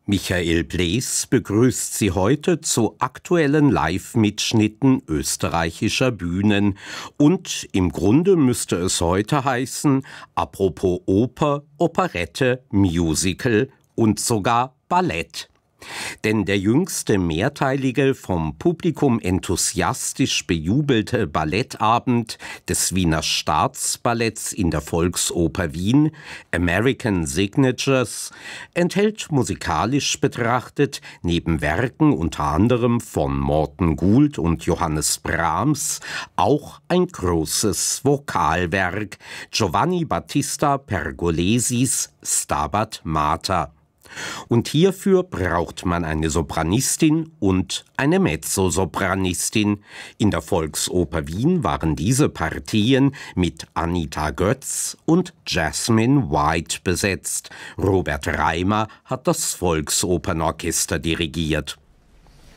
Michael Blees begrüßt Sie heute zu aktuellen Live-Mitschnitten österreichischer Bühnen. Und im Grunde müsste es heute heißen, apropos Oper, Operette, Musical und sogar Ballett. Denn der jüngste mehrteilige, vom Publikum enthusiastisch bejubelte Ballettabend des Wiener Staatsballetts in der Volksoper Wien, American Signatures, enthält musikalisch betrachtet neben Werken unter anderem von Morten Gould und Johannes Brahms auch ein großes Vokalwerk, Giovanni Battista Pergolesis Stabat Mater. Und hierfür braucht man eine Sopranistin und eine Mezzosopranistin. In der Volksoper Wien waren diese Partien mit Anita Götz und Jasmine White besetzt. Robert Reimer hat das Volksopernorchester dirigiert.